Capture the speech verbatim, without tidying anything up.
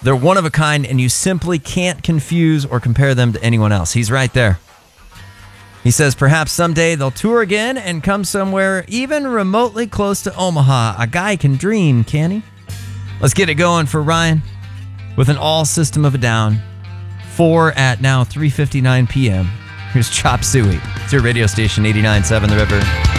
They're one of a kind, and you simply can't confuse or compare them to anyone else. He's right there. He says perhaps someday they'll tour again and come somewhere even remotely close to Omaha. A guy can dream, can he? Let's get it going for Ryan with an all system of a down. Four at now three fifty-nine p.m. Here's Chop Suey. It's your radio station, eighty-nine point seven The River.